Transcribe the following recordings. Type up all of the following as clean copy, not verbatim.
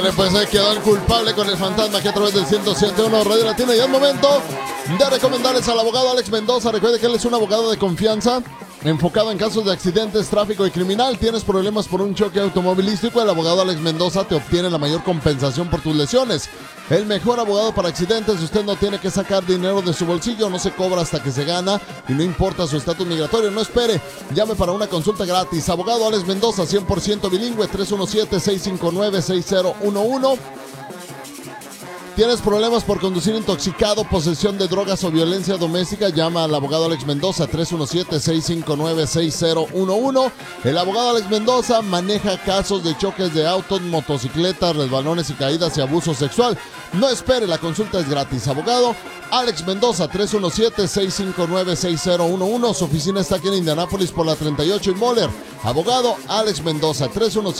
Bueno, pues ahí quedó el culpable con el fantasma que a través del 107.1 Radio Latina. Y es momento de recomendarles al abogado Alex Mendoza. Recuerde que él es un abogado de confianza enfocado en casos de accidentes, tráfico y criminal. ¿Tienes problemas por un choque automovilístico? El abogado Alex Mendoza te obtiene la mayor compensación por tus lesiones. El mejor abogado para accidentes. Usted no tiene que sacar dinero de su bolsillo, no se cobra hasta que se gana y no importa su estatus migratorio. No espere, llame para una consulta gratis. Abogado Alex Mendoza, 100% bilingüe, 317-659-6011. ¿Tienes problemas por conducir intoxicado, posesión de drogas o violencia doméstica? Llama al abogado Alex Mendoza, 317-659-6011. El abogado Alex Mendoza maneja casos de choques de autos, motocicletas, resbalones y caídas y abuso sexual. No espere, la consulta es gratis. Abogado Alex Mendoza, 317-659-6011. Su oficina está aquí en Indianápolis por la 38 y Moller. Abogado Alex Mendoza,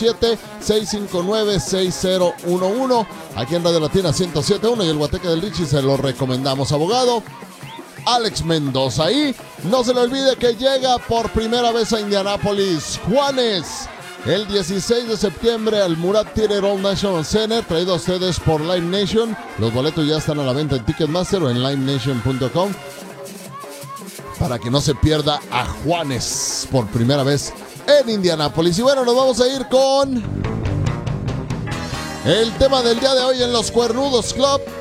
317-659-6011. Aquí en Radio Latina 107.1 y el Guateque del Richie se lo recomendamos. Abogado Alex Mendoza. Y no se le olvide que llega por primera vez a Indianápolis Juanes el 16 de septiembre al Murat Theater All National Center, traído a ustedes por Live Nation. Los boletos ya están a la venta en Ticketmaster o en livenation.com para que no se pierda a Juanes por primera vez en Indianápolis. Y bueno, nos vamos a ir con el tema del día de hoy en Los Cuernudos Club.